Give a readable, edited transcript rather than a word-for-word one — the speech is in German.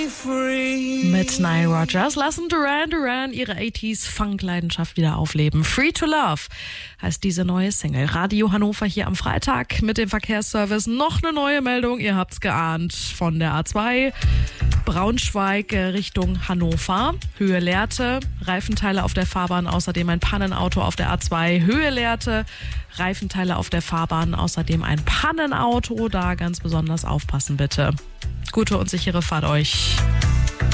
Mit Nile Rodgers lassen Duran ihre 80s Funk-Leidenschaft wieder aufleben. Free to Love heißt diese neue Single. Radio Hannover hier am Freitag mit dem Verkehrsservice. Noch eine neue Meldung, ihr habt's geahnt, von der A2 Braunschweig Richtung Hannover. Höhe Lehrte, Reifenteile auf der Fahrbahn, außerdem ein Pannenauto auf der A2. Höhe Lehrte, Reifenteile auf der Fahrbahn, außerdem ein Pannenauto. Da ganz besonders aufpassen bitte. Gute und sichere Fahrt euch.